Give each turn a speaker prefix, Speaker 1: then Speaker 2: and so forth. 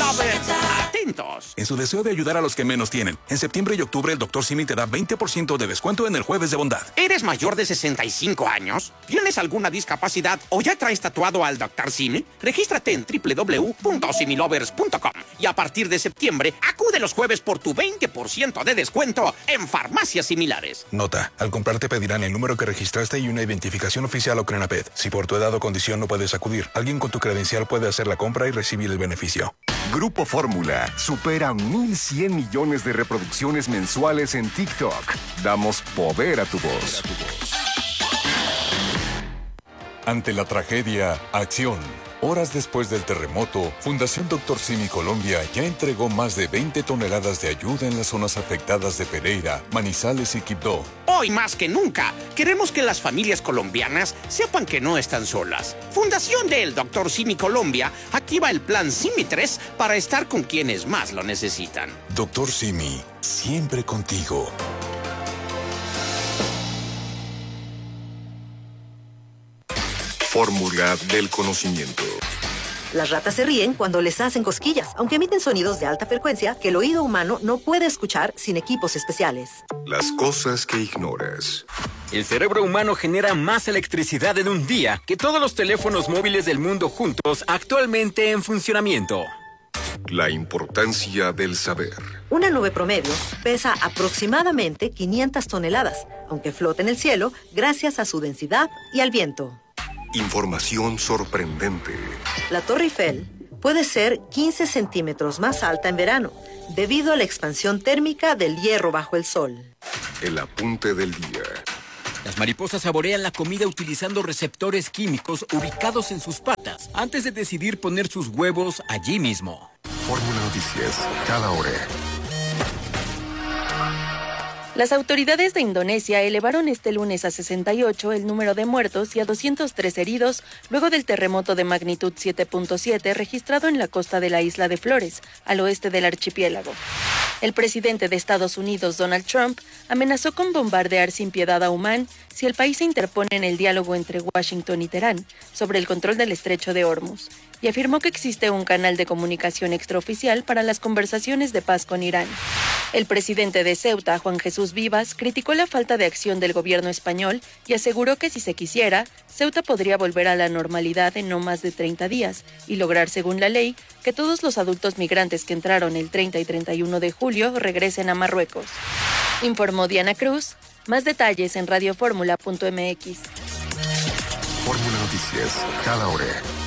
Speaker 1: Lovers, atentos.
Speaker 2: En su deseo de ayudar a los que menos tienen, en septiembre y octubre el Dr. Simi te da 20% de descuento en el Jueves de Bondad.
Speaker 1: ¿Eres mayor de 65 años? ¿Tienes alguna discapacidad o ya traes tatuado al Dr. Simi? Regístrate en www.similovers.com y a partir de septiembre acude los jueves por tu 20% de descuento en farmacias similares.
Speaker 2: Nota, al comprar te pedirán el número que registraste y una identificación oficial o Crenaped. Si por tu edad o condición no puedes acudir, alguien con tu credencial puede hacer la compra y recibir el beneficio.
Speaker 3: Grupo Fórmula supera 1,100 millones de reproducciones mensuales en TikTok. Damos poder a tu voz.
Speaker 4: Ante la tragedia, acción. Horas después del terremoto, Fundación Dr. Simi Colombia ya entregó más de 20 toneladas de ayuda en las zonas afectadas de Pereira, Manizales y Quibdó.
Speaker 1: Hoy más que nunca, queremos que las familias colombianas sepan que no están solas. Fundación del Dr. Simi Colombia activa el plan Simi 3 para estar con quienes más lo necesitan.
Speaker 4: Dr. Simi, siempre contigo.
Speaker 3: Fórmula del conocimiento.
Speaker 5: Las ratas se ríen cuando les hacen cosquillas, aunque emiten sonidos de alta frecuencia que el oído humano no puede escuchar sin equipos especiales.
Speaker 3: Las cosas que ignoras.
Speaker 6: El cerebro humano genera más electricidad en un día que todos los teléfonos móviles del mundo juntos actualmente en funcionamiento.
Speaker 3: La importancia del saber.
Speaker 5: Una nube promedio pesa aproximadamente 500 toneladas, aunque flota en el cielo gracias a su densidad y al viento.
Speaker 3: Información sorprendente.
Speaker 5: La Torre Eiffel puede ser 15 centímetros más alta en verano, debido a la expansión térmica del hierro bajo el sol.
Speaker 3: El apunte del día.
Speaker 6: Las mariposas saborean la comida utilizando receptores químicos ubicados en sus patas antes de decidir poner sus huevos allí mismo.
Speaker 3: Fórmula Noticias, cada hora.
Speaker 7: Las autoridades de Indonesia elevaron este lunes a 68 el número de muertos y a 203 heridos luego del terremoto de magnitud 7.7 registrado en la costa de la isla de Flores, al oeste del archipiélago. El presidente de Estados Unidos, Donald Trump, amenazó con bombardear sin piedad a Omán si el país se interpone en el diálogo entre Washington y Teherán sobre el control del estrecho de Hormuz, y afirmó que existe un canal de comunicación extraoficial para las conversaciones de paz con Irán. El presidente de Ceuta, Juan Jesús Vivas, criticó la falta de acción del gobierno español y aseguró que si se quisiera, Ceuta podría volver a la normalidad en no más de 30 días y lograr, según la ley, que todos los adultos migrantes que entraron el 30 y 31 de julio regresen a Marruecos. Informó Diana Cruz. Más detalles en radioformula.mx.
Speaker 3: Fórmula Noticias, cada hora.